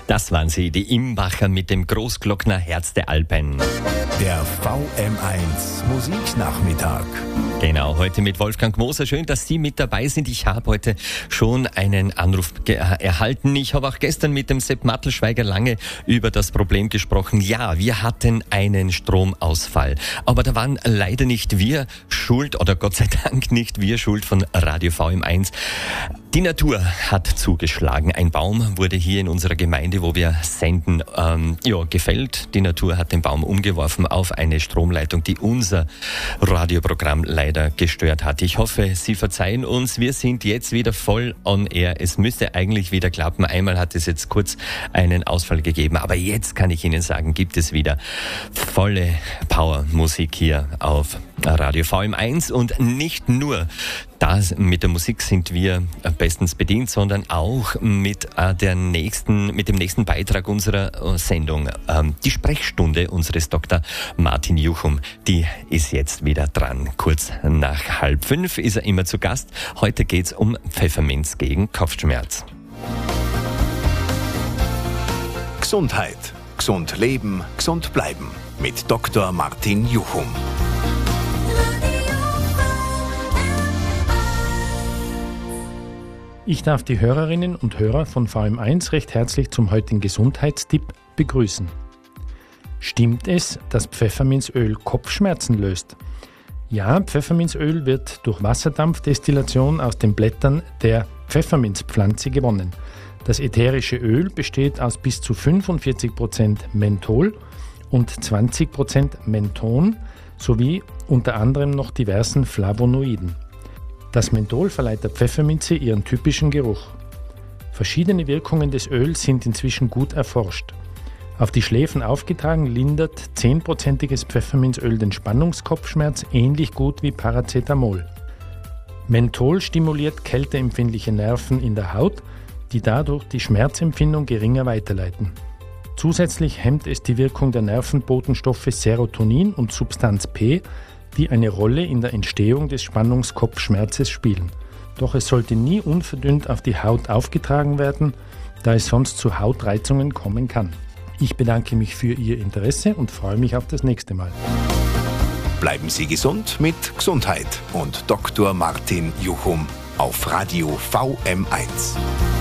Das waren sie, die Imbacher mit dem Großglockner Herz der Alpen. Der VM1 Musiknachmittag. Genau, heute mit Wolfgang Moser. Schön, dass Sie mit dabei sind. Ich habe heute schon einen Anruf erhalten. Ich habe auch gestern mit dem Sepp Mattelschweiger lange über das Problem gesprochen. Ja, wir hatten einen Stromausfall. Aber da waren leider nicht wir schuld, oder Gott sei Dank nicht wir schuld von Radio VM1. Die Natur hat zugeschlagen. Ein Baum wurde hier in unserer Gemeinde, wo wir senden, gefällt. Die Natur hat den Baum umgeworfen auf eine Stromleitung, die unser Radioprogramm leider gestört hat. Ich hoffe, Sie verzeihen uns. Wir sind jetzt wieder voll on air. Es müsste eigentlich wieder klappen. Einmal hat es jetzt kurz einen Ausfall gegeben, aber jetzt kann ich Ihnen sagen, gibt es wieder volle Power-Musik hier auf Radio VM1 und nicht nur mit der Musik sind wir bestens bedient, sondern auch mit dem nächsten Beitrag unserer Sendung. Die Sprechstunde unseres Dr. Martin Juchum, die ist jetzt wieder dran. Kurz nach 4:30 ist er immer zu Gast. Heute geht's um Pfefferminz gegen Kopfschmerz. Gesundheit. Gesund leben, gesund bleiben. Mit Dr. Martin Juchum. Ich darf die Hörerinnen und Hörer von VM1 recht herzlich zum heutigen Gesundheitstipp begrüßen. Stimmt es, dass Pfefferminzöl Kopfschmerzen löst? Ja, Pfefferminzöl wird durch Wasserdampfdestillation aus den Blättern der Pfefferminzpflanze gewonnen. Das ätherische Öl besteht aus bis zu 45% Menthol und 20% Menthon sowie unter anderem noch diversen Flavonoiden. Das Menthol verleiht der Pfefferminze ihren typischen Geruch. Verschiedene Wirkungen des Öls sind inzwischen gut erforscht. Auf die Schläfen aufgetragen lindert 10%iges Pfefferminzöl den Spannungskopfschmerz ähnlich gut wie Paracetamol. Menthol stimuliert kälteempfindliche Nerven in der Haut, die dadurch die Schmerzempfindung geringer weiterleiten. Zusätzlich hemmt es die Wirkung der Nervenbotenstoffe Serotonin und Substanz P, die eine Rolle in der Entstehung des Spannungskopfschmerzes spielen. Doch es sollte nie unverdünnt auf die Haut aufgetragen werden, da es sonst zu Hautreizungen kommen kann. Ich bedanke mich für Ihr Interesse und freue mich auf das nächste Mal. Bleiben Sie gesund mit Gesundheit und Dr. Martin Juchum auf Radio VM1.